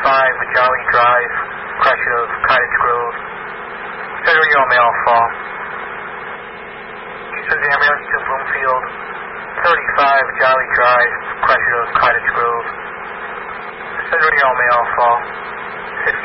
Jolly Drive, Crutched of Cottage Grove. Federal Yellow Mail Fall. Eastern ambulance to Bloomfield, 35 Jolly Drive, Crutched of Cottage Grove. Federal Yellow Mail Fall.